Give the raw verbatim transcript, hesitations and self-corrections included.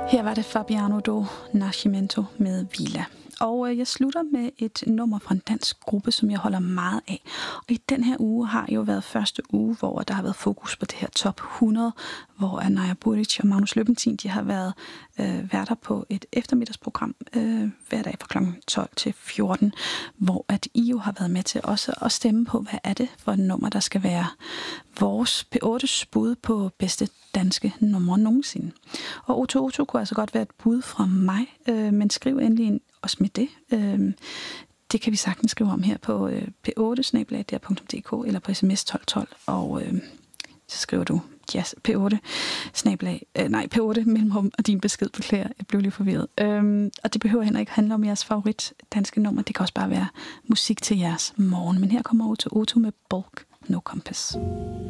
Her var det Fabiano do Nascimento med Vila. Og øh, jeg slutter med et nummer fra en dansk gruppe, som jeg holder meget af. Og i den her uge har jo været første uge, hvor der har været fokus på det her top hundrede, hvor Naja Buric og Magnus Løbentin, de har været øh, værter på et eftermiddagsprogram øh, hver dag fra klokken tolv til fjorten, hvor at I jo har været med til også at stemme på, hvad er det for et nummer, der skal være vores P ottes bud på bedste danske numre nogensinde. Og Otto Otto kunne altså godt være et bud fra mig, øh, men skriv endelig ind også med det. Øh, det kan vi sagtens skrive om her på øh, p otte snabel-a d r punktum d k eller på sms tolv tolv, og øh, så skriver du yes, p otte snabel-a, øh, nej, p otte mellemrum og din besked, beklager, jeg blev lige forvirret. Øh, og det behøver heller ikke handle om jeres favorit danske nummer, det kan også bare være musik til jeres morgen. Men her kommer Otto Otto med Bulk No Compass.